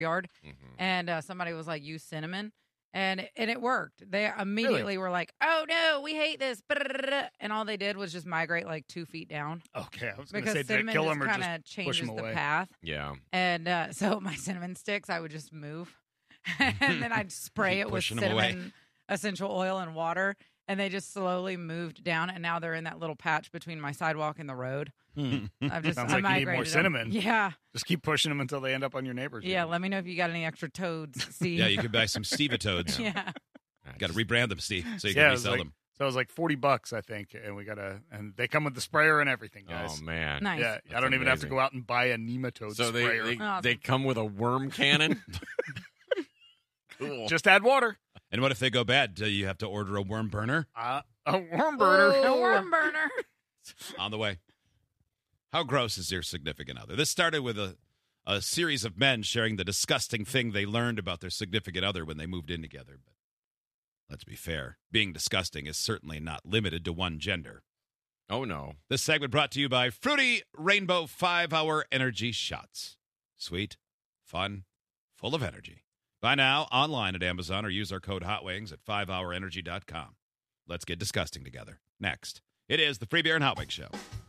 yard, Mm-hmm. and somebody was like, use cinnamon. And it worked. They immediately were like, "Oh no, we hate this," and all they did was just migrate like 2 feet down. Okay, I was going to Because say, did it cinnamon kill just them or kind just of push changes them the away? path. Yeah. And so my cinnamon sticks, I would just move, and then I'd spray Keep it with pushing 'em away. cinnamon essential oil and water, and they just slowly moved down. And now they're in that little patch between my sidewalk and the road. I've just Sounds I like you need more migrated 'em. cinnamon. Yeah, Just keep pushing them until they end up on your neighbor's. yeah. yard. Let me know if you got any extra toads. See, Yeah, you could buy some Stevatoads. yeah. Got to rebrand them, Steve, so you Yeah, can it was resell like- them. So it was like $40, I think, and and they come with the sprayer and everything, guys. Oh, man. Nice. Yeah, I That's don't even have to amazing. go out and buy a nematode So sprayer. they Awesome. come with a worm cannon? Cool. Just add water. And what if they go bad? Do you have to order a worm burner A worm burner. A worm burner. on the way? How gross is your significant other? This started with a series of men sharing the disgusting thing they learned about their significant other when they moved in together. But let's be fair. Being disgusting is certainly not limited to one gender. Oh, no. This segment brought to you by Fruity Rainbow 5-Hour Energy Shots. Sweet, fun, full of energy. Buy now online at Amazon or use our code HOTWINGS at 5hourenergy.com. Let's get disgusting together. Next, it is the Free Beer and Hot Wings Show.